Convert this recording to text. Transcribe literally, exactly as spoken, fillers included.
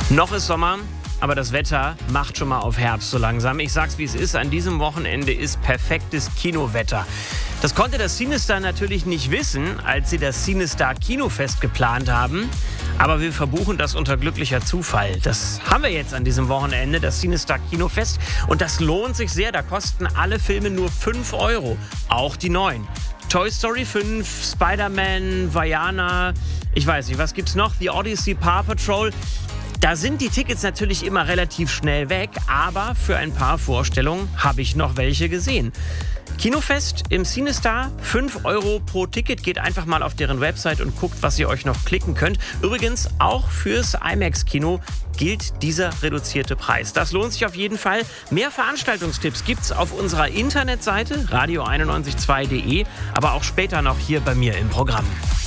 Noch ist Sommer, aber das Wetter macht schon mal auf Herbst so langsam. Ich sag's, wie es ist, an diesem Wochenende ist perfektes Kinowetter. Das konnte das CineStar natürlich nicht wissen, als sie das CineStar Kinofest geplant haben. Aber wir verbuchen das unter glücklicher Zufall. Das haben wir jetzt an diesem Wochenende, das CineStar Kinofest. Und das lohnt sich sehr. Da kosten alle Filme nur fünf Euro. Auch die neuen. Toy Story fünf, Spider-Man, Vaiana, ich weiß nicht, was gibt's noch? The Odyssey, Paw Patrol. Da sind die Tickets natürlich immer relativ schnell weg, aber für ein paar Vorstellungen habe ich noch welche gesehen. Kinofest im CineStar, fünf Euro pro Ticket. Geht einfach mal auf deren Website und guckt, was ihr euch noch klicken könnt. Übrigens, auch fürs IMAX-Kino gilt dieser reduzierte Preis. Das lohnt sich auf jeden Fall. Mehr Veranstaltungstipps gibt's auf unserer Internetseite radio einundneunzig Komma zwei punkt de, aber auch später noch hier bei mir im Programm.